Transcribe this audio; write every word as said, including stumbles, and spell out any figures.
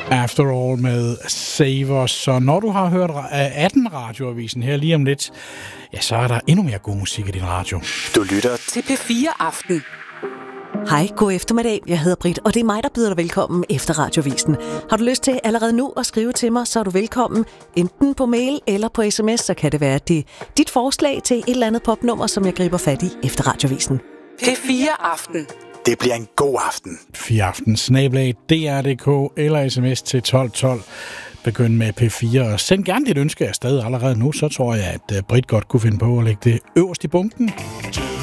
After All med Savers. Så når du har hørt atten radioavisen her lige om lidt, ja, så er der endnu mere god musik i din radio. Du lytter til P fire Aften. Hej, god eftermiddag. Jeg hedder Britt, og det er mig, der byder dig velkommen efter radioavisen. Har du lyst til allerede nu at skrive til mig, så er du velkommen. Enten på mail eller på sms, så kan det være det dit forslag til et eller andet popnummer, som jeg griber fat i efter radioavisen. P fire Aften. Det bliver en god aften. fire aften snabel-a d r punktum d k eller sms til tolv tolv. Begynd med P fire, og send gerne dit ønske afsted allerede nu, så tror jeg, at Britt godt kunne finde på at lægge det øverst i bunken.